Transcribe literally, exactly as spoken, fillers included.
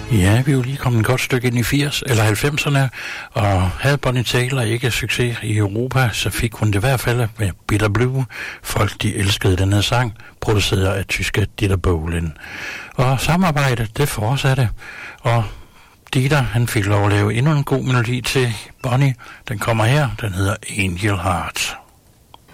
Ja, vi er jo lige kommet et godt stykke ind i firs eller halvfemserne, og havde Bonnie Tyler ikke succes i Europa, så fik hun det i hvert fald med Bitter Blue. Folk, de elskede den her sang, produceret af tyske Dieter Bohlen. Og samarbejdet, det fortsatte, og Dieter, han fik lov at lave endnu en god melodi til Bonnie. Den kommer her, den hedder Angel Heart.